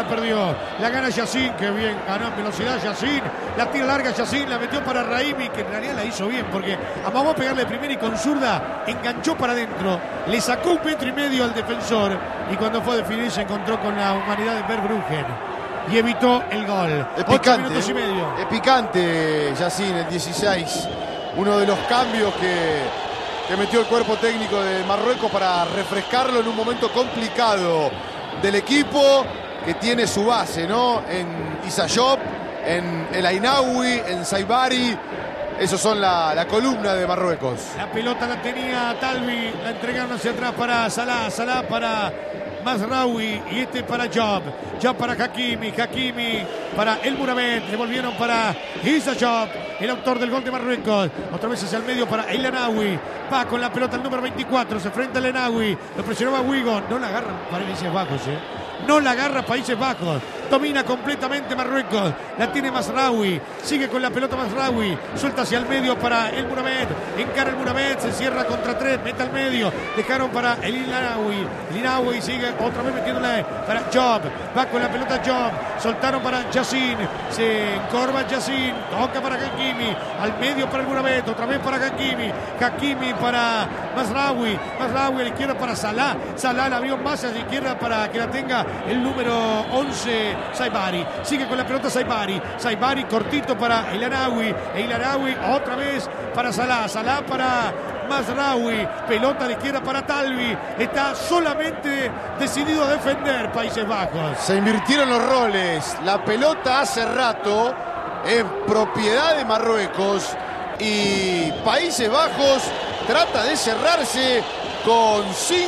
perdió. La gana Yacine, que bien, ganó en velocidad Yacine. La tira larga Yacine, la metió para Raimi, que en realidad la hizo bien, porque amagó a pegarle primero y con zurda enganchó para adentro. Le sacó 1,5 metros al defensor y cuando fue a definir se encontró con la humanidad de Verbruggen y evitó el gol. Es 8 picante, minutos y medio. Es picante, Yacine, el 16. Uno de los cambios que metió el cuerpo técnico de Marruecos para refrescarlo en un momento complicado del equipo, que tiene su base, ¿no? En Issa Diop, en El Ainaoui, en Saibari. Esos son la columna de Marruecos. La pelota la tenía Talbi, la entregaron hacia atrás para Salah, Salah para Mazraoui y este para Job, Job para Hakimi, Hakimi para El Mouramed, devolvieron para Issa Diop, el autor del gol de Marruecos, otra vez hacia el medio para El Ainaoui, va con la pelota el número 24, se enfrenta al Ainaoui, lo presionaba Wigo, no la agarran Países Bajos, no la agarra Países Bajos, domina completamente Marruecos, la tiene Mazraoui, sigue con la pelota Mazraoui, suelta hacia el medio para El Mouramed, encara El Mouramed, se cierra contra 3, mete al medio, dejaron para El Ainaoui sigue otra vez metiéndole para Job, va con la pelota Job, soltaron para Yacine, se encorva Yacine, toca para Hakimi, al medio para El Mouramed, otra vez para Hakimi, Hakimi para Mazraoui, Mazraoui a la izquierda para Salah, Salah la vio más a la izquierda para que la tenga el número 11 Saibari, sigue con la pelota Saibari, Saibari cortito para El Ainaoui, El Ainaoui otra vez para Salah, Salah para Mazraoui, pelota de izquierda para Talbi, está solamente decidido a defender Países Bajos. Se invirtieron los roles, la pelota hace rato es propiedad de Marruecos y Países Bajos trata de cerrarse con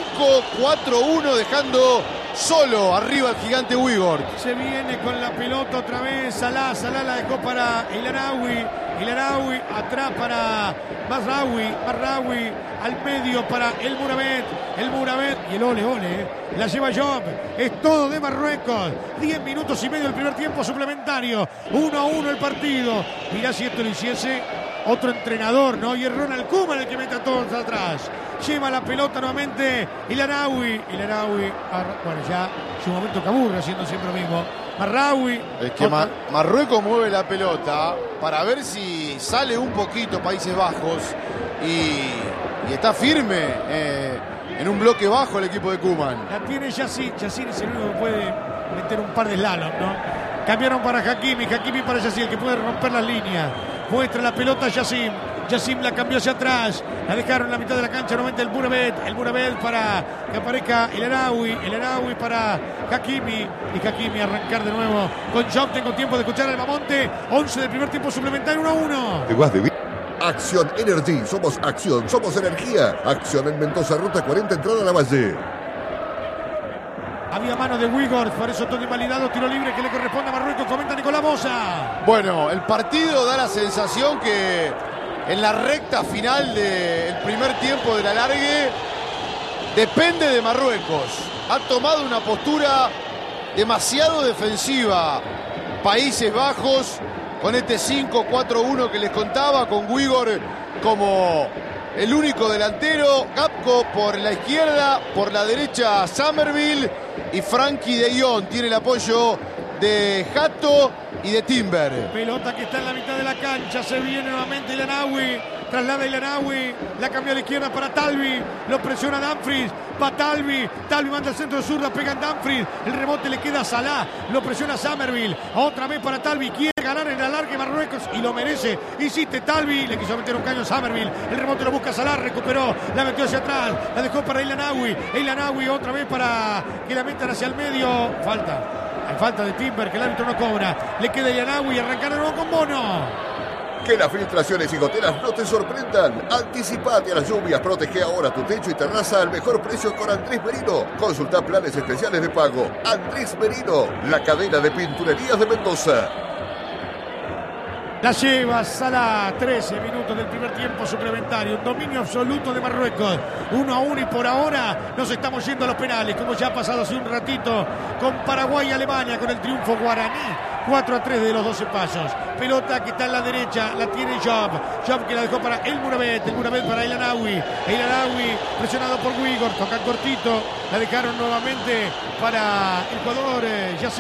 5-4-1, dejando solo arriba al gigante Uyghur. Se viene con la pelota otra vez Salah, Salah la dejó para El Ainaoui, El Ainaoui atrás para Mazraoui, Mazraoui al medio para El Mouramed, El Mouramed y el ole, la lleva Job, es todo de Marruecos, 10 minutos y medio el primer tiempo suplementario, 1-1 el partido. Mirá si esto lo hiciese otro entrenador, ¿no? Y es Ronald Koeman el que mete a todos atrás. Lleva la pelota nuevamente El Ainaoui, bueno, ya es un momento que aburre haciendo siempre lo mismo. Mazraoui. Es que Marruecos mueve la pelota para ver si sale un poquito Países Bajos y está firme en un bloque bajo el equipo de Koeman. La tiene Yacine, Yacine es el único que puede meter un par de slalom, ¿no? Cambiaron para Hakimi, Hakimi para Yacine, el que puede romper las líneas. Muestra la pelota Yacine, Yacine la cambió hacia atrás, la dejaron en la mitad de la cancha nuevamente El Mouramed para que aparezca El Ainaoui para Hakimi y Hakimi arrancar de nuevo con Job. Tengo tiempo de escuchar al Bamonte, 11 del primer tiempo suplementario, 1-1. Acción Energy, somos acción, somos energía. Acción en Mendoza, ruta 40, entrada a la Valle. Había mano de Uyghur, por eso todo invalidado, tiro libre que le corresponde a Marruecos, comenta Nicolás Bosa. Bueno, el partido da la sensación que en la recta final del primer tiempo del alargue depende de Marruecos. Ha tomado una postura demasiado defensiva Países Bajos con este 5-4-1 que les contaba, con Uyghur como el único delantero, Gapco por la izquierda, por la derecha Summerville y Frankie de Jong tiene el apoyo de Hato y de Timber. Pelota que está en la mitad de la cancha, se viene nuevamente El Ainaoui, traslada El Ainaoui, la cambió a la izquierda para Talbi, lo presiona Dumfries, va Talbi manda al centro de zurda, pega en Dumfries, el rebote le queda a Salah, lo presiona Summerville, otra vez para Talbi, quiere ganar en el alargue Marruecos y lo merece, hiciste Talbi, le quiso meter un caño a Summerville, el rebote lo busca Salah, recuperó, la metió hacia atrás, la dejó para El Ainaoui otra vez para que la metan hacia el medio, falta de Timber que el árbitro no cobra, le queda El Ainaoui y arrancar de nuevo con Bono. Que las filtraciones y goteras no te sorprendan. Anticipate a las lluvias, protege ahora tu techo y terraza al mejor precio con Andrés Merino. Consulta planes especiales de pago. Andrés Merino, la cadena de pinturerías de Mendoza. La lleva Salah, 13 minutos del primer tiempo suplementario, un dominio absoluto de Marruecos, 1-1 y por ahora nos estamos yendo a los penales, como ya ha pasado hace un ratito con Paraguay y Alemania, con el triunfo guaraní, 4-3 de los 12 pasos. Pelota que está en la derecha, la tiene Job que la dejó para El Mouramed para El Ainaoui presionado por Uyghur, tocan cortito, la dejaron nuevamente para el jugador Yacine.